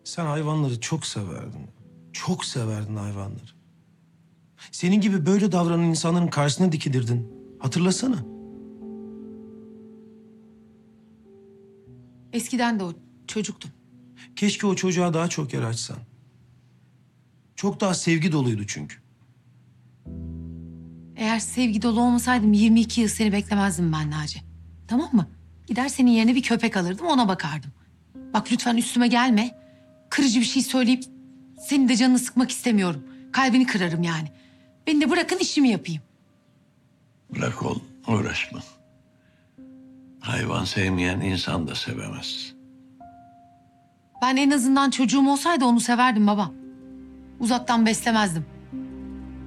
Sen hayvanları çok severdin. Çok severdin hayvanları. Senin gibi böyle davranan insanların karşısına dikilirdin. Hatırlasana. Eskiden de o çocuktum. Keşke o çocuğa daha çok yer açsan. Çok daha sevgi doluydu çünkü. Eğer sevgi dolu olmasaydım 22 yıl seni beklemezdim ben Naci. Tamam mı? Gider senin yerine bir köpek alırdım, ona bakardım. Bak lütfen üstüme gelme. Kırıcı bir şey söyleyip senin de canını sıkmak istemiyorum. Kalbini kırarım yani. Beni de bırakın, işimi yapayım. Bırak oğlum, uğraşma. Hayvan sevmeyen insan da sevemez. Ben en azından çocuğum olsaydı onu severdim baba. Uzaktan beslemezdim.